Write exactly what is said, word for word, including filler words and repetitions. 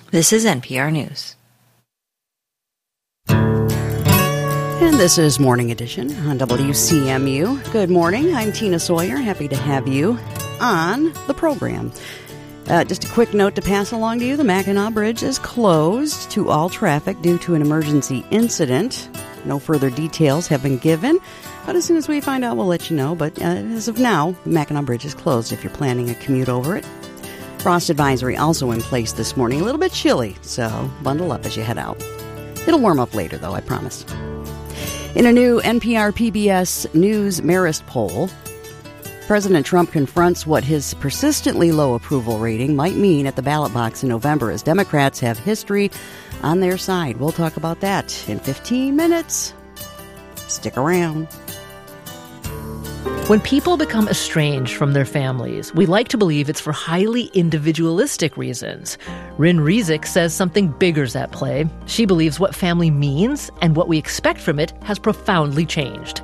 This is N P R News. And this is Morning Edition on W C M U. Good morning. I'm Tina Sawyer. Happy to have you on the program. Uh, just a quick note to pass along to you. The Mackinac Bridge is closed to all traffic due to an emergency incident. No further details have been given, but as soon as we find out, we'll let you know. But uh, as of now, the Mackinac Bridge is closed if you're planning a commute over it. Frost advisory also in place this morning. A little bit chilly, so bundle up as you head out. It'll warm up later, though, I promise. In a new N P R P B S News Marist poll, President Trump confronts what his persistently low approval rating might mean at the ballot box in November as Democrats have history on their side. We'll talk about that in fifteen minutes. Stick around. When people become estranged from their families, we like to believe it's for highly individualistic reasons. Rin Rizik says something bigger's at play. She believes what family means and what we expect from it has profoundly changed.